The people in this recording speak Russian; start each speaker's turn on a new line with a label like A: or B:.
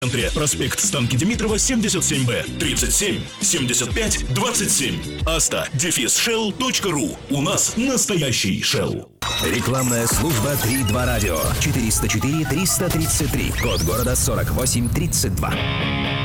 A: центре. Проспект Станки Димитрова, 77Б, 37 75 27. asta-shell.ru. У нас настоящий Shell.
B: Рекламная служба 3-2 радио. 404-333. Код города 4832.